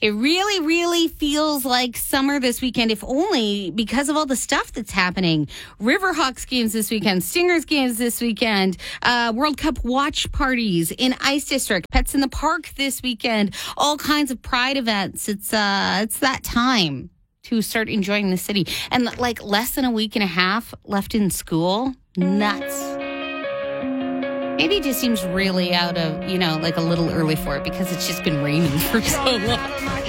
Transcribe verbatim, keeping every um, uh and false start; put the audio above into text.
It really, really feels like summer this weekend, if only because of all the stuff that's happening. Riverhawks games this weekend, Stingers games this weekend, uh, World Cup watch parties in Ice District, Pets in the Park this weekend, all kinds of pride events. It's uh, it's that time to start enjoying the city. And like less than a week and a half left in school. Nuts. Maybe it just seems really out of, you know, like a little early for it because it's just been raining for so long.